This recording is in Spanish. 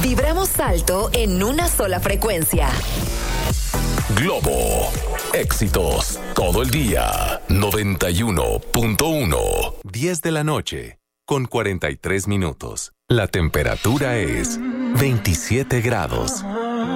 Vibramos alto en una sola frecuencia. Globo. Éxitos todo el día. 91.1. 10 de la noche, con 43 minutos. La temperatura es 27 grados.